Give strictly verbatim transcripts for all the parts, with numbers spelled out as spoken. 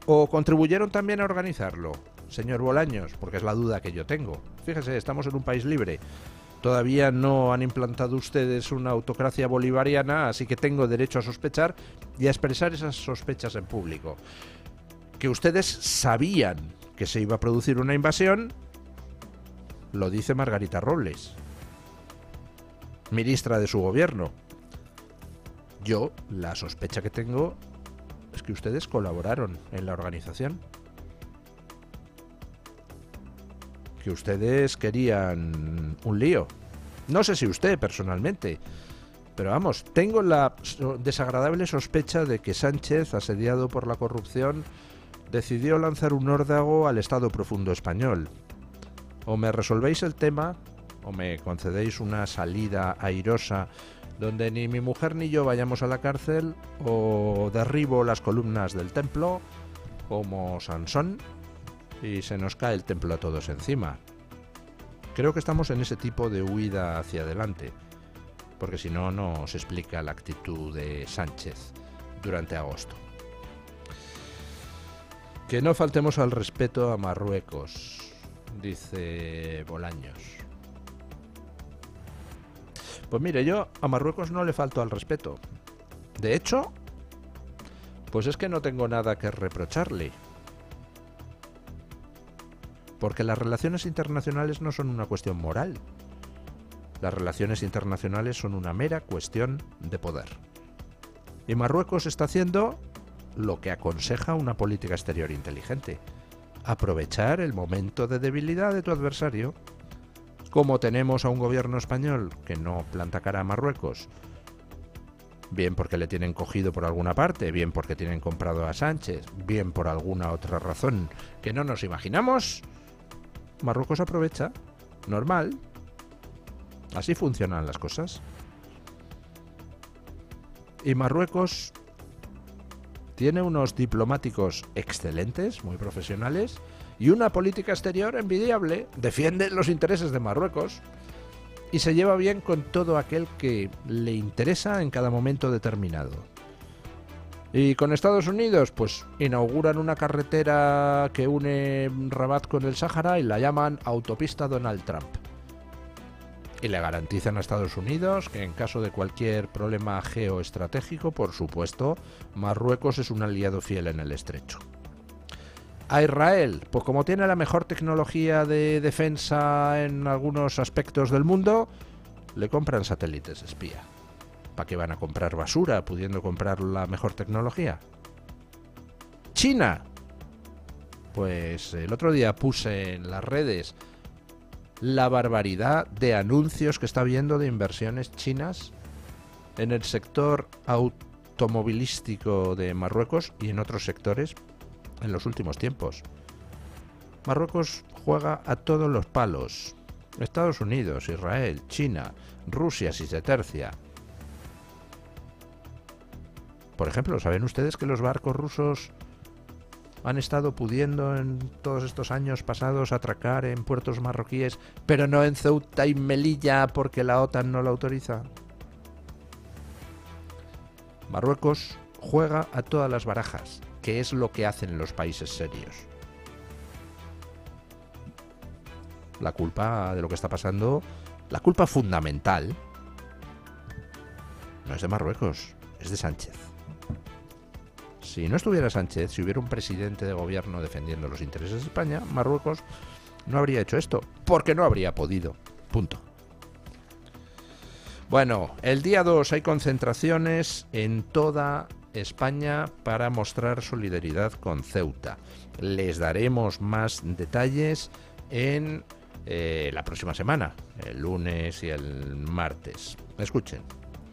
¿O contribuyeron también a organizarlo, señor Bolaños? Porque es la duda que yo tengo. Fíjese, estamos en un país libre. Todavía no han implantado ustedes una autocracia bolivariana, así que tengo derecho a sospechar y a expresar esas sospechas en público. Que ustedes sabían que se iba a producir una invasión, lo dice Margarita Robles, ministra de su gobierno. Yo, la sospecha que tengo es que ustedes colaboraron en la organización. Que ustedes querían un lío. No sé si usted personalmente, pero vamos, tengo la desagradable sospecha de que Sánchez, asediado por la corrupción, decidió lanzar un órdago al Estado profundo español. O me resolvéis el tema, o me concedéis una salida airosa donde ni mi mujer ni yo vayamos a la cárcel, o derribo las columnas del templo, como Sansón, y se nos cae el templo a todos encima. Creo que estamos en ese tipo de huida hacia adelante, porque si no, no se explica la actitud de Sánchez durante agosto. Que no faltemos al respeto a Marruecos, dice Bolaños. Pues mire, yo a Marruecos no le falto al respeto. De hecho, pues es que no tengo nada que reprocharle. Porque las relaciones internacionales no son una cuestión moral. Las relaciones internacionales son una mera cuestión de poder. Y Marruecos está haciendo lo que aconseja una política exterior inteligente: aprovechar el momento de debilidad de tu adversario. Como tenemos a un gobierno español que no planta cara a Marruecos, bien porque le tienen cogido por alguna parte, bien porque tienen comprado a Sánchez, bien por alguna otra razón que no nos imaginamos, Marruecos aprovecha. Normal. Así funcionan las cosas. Y Marruecos tiene unos diplomáticos excelentes, muy profesionales, y una política exterior envidiable. Defiende los intereses de Marruecos y se lleva bien con todo aquel que le interesa en cada momento determinado. Y con Estados Unidos, pues inauguran una carretera que une Rabat con el Sáhara y la llaman Autopista Donald Trump. Y le garantizan a Estados Unidos que en caso de cualquier problema geoestratégico, por supuesto, Marruecos es un aliado fiel en el estrecho. A Israel, pues como tiene la mejor tecnología de defensa en algunos aspectos del mundo, le compran satélites espía. ¿Para qué van a comprar basura pudiendo comprar la mejor tecnología? China. Pues el otro día puse en las redes la barbaridad de anuncios que está habiendo de inversiones chinas en el sector automovilístico de Marruecos y en otros sectores en los últimos tiempos. Marruecos juega a todos los palos. Estados Unidos, Israel, China, Rusia si se tercia. Por ejemplo, ¿saben ustedes que los barcos rusos han estado pudiendo en todos estos años pasados atracar en puertos marroquíes, pero no en Ceuta y Melilla porque la OTAN no lo autoriza? Marruecos juega a todas las barajas, que es lo que hacen los países serios. La culpa de lo que está pasando, la culpa fundamental, no es de Marruecos, es de Sánchez. Si no estuviera Sánchez, si hubiera un presidente de gobierno defendiendo los intereses de España, Marruecos no habría hecho esto, porque no habría podido. Punto. Bueno, el día dos hay concentraciones en toda España para mostrar solidaridad con Ceuta. Les daremos más detalles en eh, la próxima semana, el lunes y el martes. Escuchen.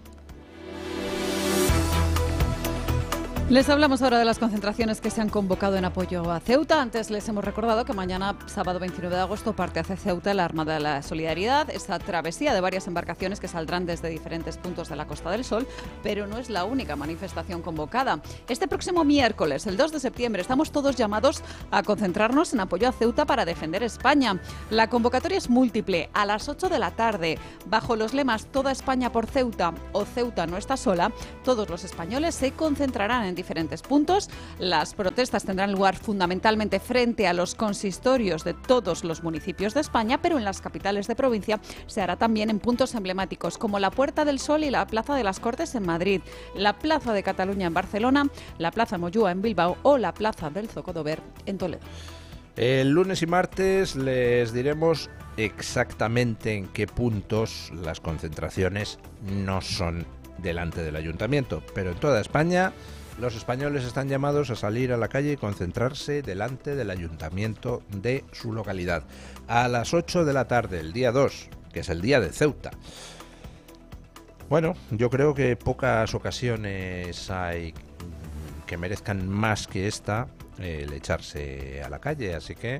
Les hablamos ahora de las concentraciones que se han convocado en apoyo a Ceuta. Antes les hemos recordado que mañana, sábado veintinueve de agosto, parte hacia Ceuta la Armada de la Solidaridad, esta travesía de varias embarcaciones que saldrán desde diferentes puntos de la Costa del Sol, pero no es la única manifestación convocada. Este próximo miércoles, el dos de septiembre, estamos todos llamados a concentrarnos en apoyo a Ceuta para defender España. La convocatoria es múltiple, a las ocho de la tarde, bajo los lemas Toda España por Ceuta o Ceuta no está sola. Todos los españoles se concentrarán en diferentes puntos. Las protestas tendrán lugar fundamentalmente frente a los consistorios de todos los municipios de España, pero en las capitales de provincia se hará también en puntos emblemáticos como la Puerta del Sol y la Plaza de las Cortes en Madrid, la Plaza de Cataluña en Barcelona, la Plaza Moyúa en Bilbao o la Plaza del Zocodover en Toledo. El lunes y martes les diremos exactamente en qué puntos las concentraciones no son delante del ayuntamiento, pero en toda España los españoles están llamados a salir a la calle y concentrarse delante del ayuntamiento de su localidad a las ocho de la tarde, el día dos, que es el día de Ceuta. Bueno, yo creo que pocas ocasiones hay que merezcan más que esta el echarse a la calle, así que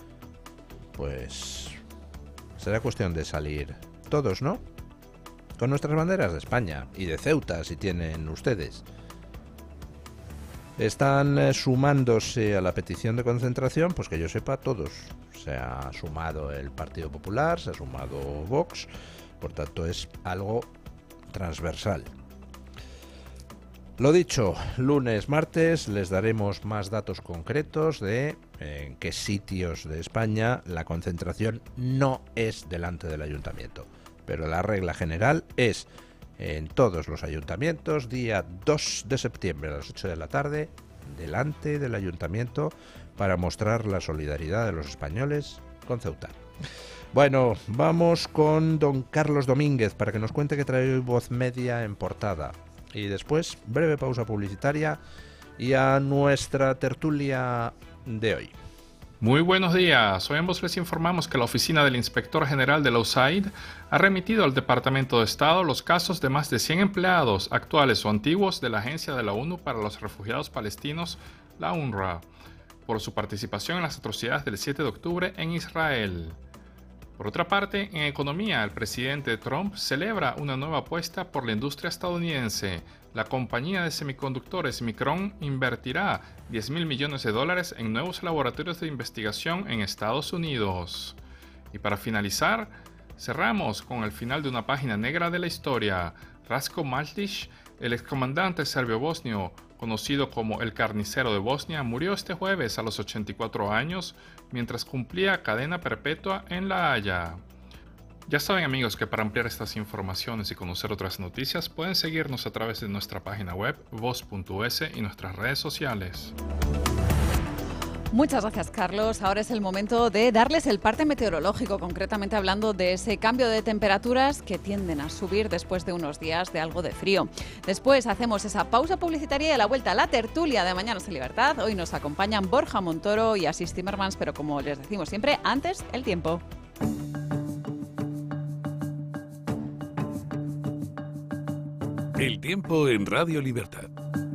pues será cuestión de salir todos, ¿no? Con nuestras banderas de España y de Ceuta, si tienen ustedes. Están eh, sumándose a la petición de concentración, pues que yo sepa, todos. Se ha sumado el Partido Popular, se ha sumado Vox, por tanto es algo transversal. Lo dicho, lunes, martes les daremos más datos concretos de en qué sitios de España la concentración no es delante del ayuntamiento. Pero la regla general es en todos los ayuntamientos, día dos de septiembre a las ocho de la tarde, delante del ayuntamiento para mostrar la solidaridad de los españoles con Ceuta. Bueno, vamos con don Carlos Domínguez para que nos cuente qué trae hoy Voz Media en portada. Y después, breve pausa publicitaria y a nuestra tertulia de hoy. Muy buenos días. Hoy en Voz les informamos que la Oficina del Inspector General de la U S A I D ha remitido al Departamento de Estado los casos de más de cien empleados actuales o antiguos de la Agencia de la ONU para los Refugiados Palestinos, la UNRWA, por su participación en las atrocidades del siete de octubre en Israel. Por otra parte, en economía, el presidente Trump celebra una nueva apuesta por la industria estadounidense. La compañía de semiconductores Micron invertirá diez mil millones de dólares en nuevos laboratorios de investigación en Estados Unidos. Y para finalizar, cerramos con el final de una página negra de la historia. Ratko Mladić, el excomandante serbio-bosnio, conocido como el Carnicero de Bosnia, murió este jueves a los ochenta y cuatro años mientras cumplía cadena perpetua en La Haya. Ya saben, amigos, que para ampliar estas informaciones y conocer otras noticias pueden seguirnos a través de nuestra página web voz punto es y nuestras redes sociales. Muchas gracias, Carlos. Ahora es el momento de darles el parte meteorológico, concretamente hablando de ese cambio de temperaturas que tienden a subir después de unos días de algo de frío. Después hacemos esa pausa publicitaria y a la vuelta a la tertulia de Mañanas en Libertad. Hoy nos acompañan Borja Montoro y Asís Timmermans, pero como les decimos siempre, antes el tiempo. El tiempo en Radio Libertad.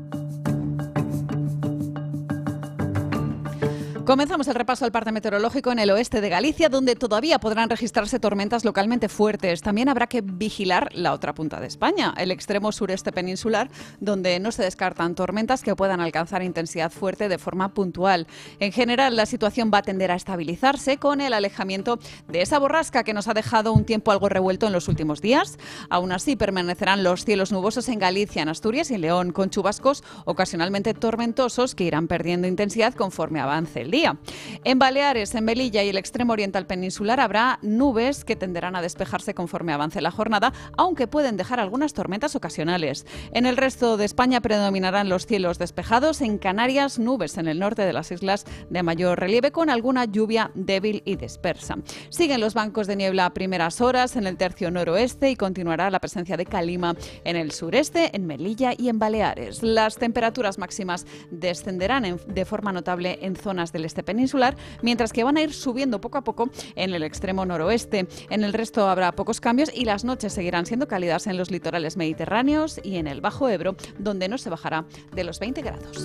Comenzamos el repaso al parte meteorológico en el oeste de Galicia, donde todavía podrán registrarse tormentas localmente fuertes. También habrá que vigilar la otra punta de España, el extremo sureste peninsular, donde no se descartan tormentas que puedan alcanzar intensidad fuerte de forma puntual. En general, la situación va a tender a estabilizarse con el alejamiento de esa borrasca que nos ha dejado un tiempo algo revuelto en los últimos días. Aún así, permanecerán los cielos nubosos en Galicia, en Asturias y León, con chubascos ocasionalmente tormentosos que irán perdiendo intensidad conforme avance el día. En Baleares, en Melilla y el extremo oriental peninsular habrá nubes que tenderán a despejarse conforme avance la jornada, aunque pueden dejar algunas tormentas ocasionales. En el resto de España predominarán los cielos despejados. En Canarias, nubes en el norte de las islas de mayor relieve con alguna lluvia débil y dispersa. Siguen los bancos de niebla a primeras horas en el tercio noroeste y continuará la presencia de calima en el sureste, en Melilla y en Baleares. Las temperaturas máximas descenderán en, de forma notable en zonas del este peninsular, mientras que van a ir subiendo poco a poco en el extremo noroeste. En el resto habrá pocos cambios y las noches seguirán siendo cálidas en los litorales mediterráneos y en el Bajo Ebro, donde no se bajará de los veinte grados.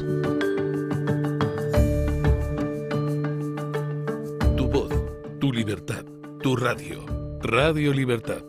Tu voz, tu libertad, tu radio. Radio Libertad.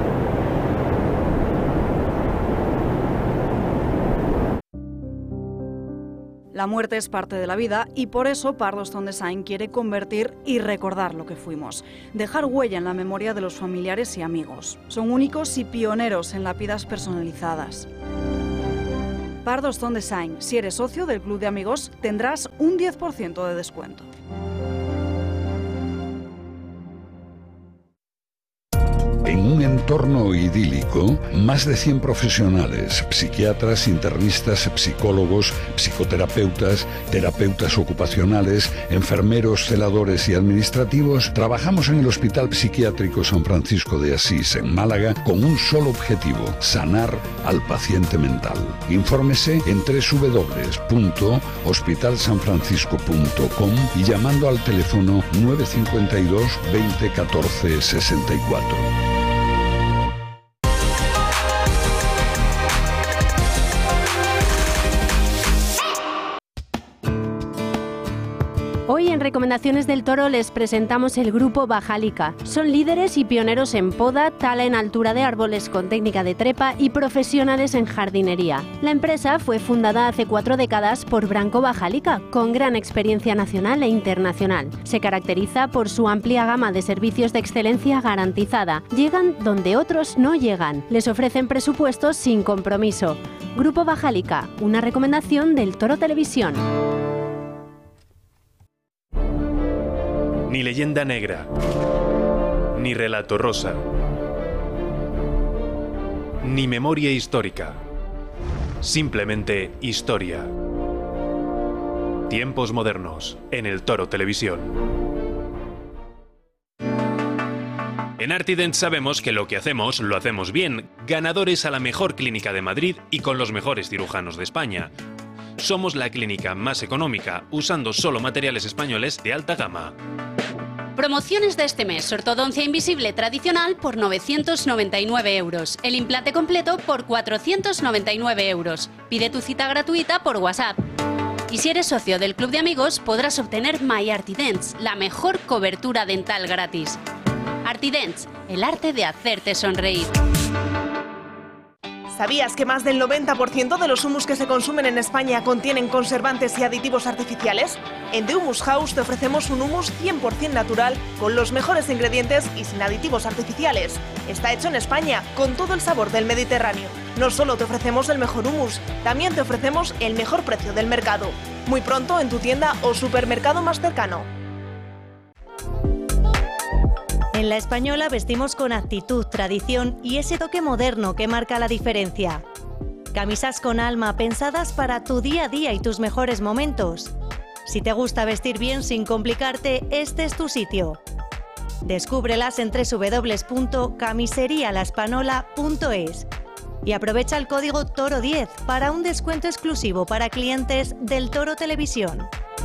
La muerte es parte de la vida y por eso Pardos Design quiere convertir y recordar lo que fuimos. Dejar huella en la memoria de los familiares y amigos. Son únicos y pioneros en lápidas personalizadas. Pardo Stone Design. Si eres socio del Club de Amigos, tendrás un diez por ciento de descuento. En un entorno idílico, más de cien profesionales, psiquiatras, internistas, psicólogos, psicoterapeutas, terapeutas ocupacionales, enfermeros, celadores y administrativos, trabajamos en el Hospital Psiquiátrico San Francisco de Asís, en Málaga, con un solo objetivo: sanar al paciente mental. Infórmese en doble u doble u doble u punto hospital san francisco punto com y llamando al teléfono nueve cinco dos, veinte, catorce, sesenta y cuatro. Hoy en Recomendaciones del Toro les presentamos el grupo Bajalica. Son líderes y pioneros en poda, tala en altura de árboles con técnica de trepa y profesionales en jardinería. La empresa fue fundada hace cuatro décadas por Branco Bajalica, con gran experiencia nacional e internacional. Se caracteriza por su amplia gama de servicios de excelencia garantizada. Llegan donde otros no llegan. Les ofrecen presupuestos sin compromiso. Grupo Bajalica, una recomendación del Toro Televisión. Ni leyenda negra, ni relato rosa, ni memoria histórica. Simplemente historia. Tiempos modernos, en el Toro Televisión. En Artident sabemos que lo que hacemos, lo hacemos bien. Ganadores a la mejor clínica de Madrid y con los mejores cirujanos de España. Somos la clínica más económica, usando solo materiales españoles de alta gama. Promociones de este mes: ortodoncia invisible tradicional por novecientos noventa y nueve euros, el implante completo por cuatrocientos noventa y nueve euros. Pide tu cita gratuita por WhatsApp. Y si eres socio del Club de Amigos, podrás obtener My Artidents, la mejor cobertura dental gratis. Artidents, el arte de hacerte sonreír. ¿Sabías que más del noventa por ciento de los humus que se consumen en España contienen conservantes y aditivos artificiales? En The Humus House te ofrecemos un humus cien por ciento natural, con los mejores ingredientes y sin aditivos artificiales. Está hecho en España, con todo el sabor del Mediterráneo. No solo te ofrecemos el mejor humus, también te ofrecemos el mejor precio del mercado. Muy pronto en tu tienda o supermercado más cercano. En La Española vestimos con actitud, tradición y ese toque moderno que marca la diferencia. Camisas con alma pensadas para tu día a día y tus mejores momentos. Si te gusta vestir bien sin complicarte, este es tu sitio. Descúbrelas en doble u doble u doble u punto camiseria la espanola punto es y aprovecha el código Toro diez para un descuento exclusivo para clientes del Toro Televisión.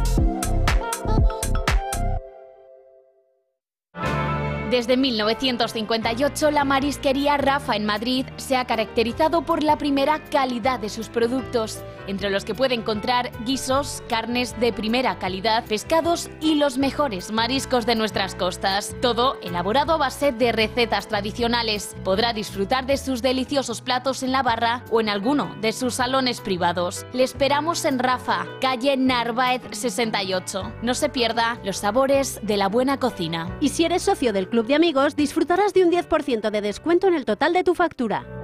Desde mil novecientos cincuenta y ocho, la marisquería Rafa en Madrid se ha caracterizado por la primera calidad de sus productos, entre los que puede encontrar guisos, carnes de primera calidad, pescados y los mejores mariscos de nuestras costas. Todo elaborado a base de recetas tradicionales. Podrá disfrutar de sus deliciosos platos en la barra o en alguno de sus salones privados. Le esperamos en Rafa, calle Narváez sesenta y ocho. No se pierda los sabores de la buena cocina. Y si eres socio del Club de Amigos, disfrutarás de un diez por ciento de descuento en el total de tu factura.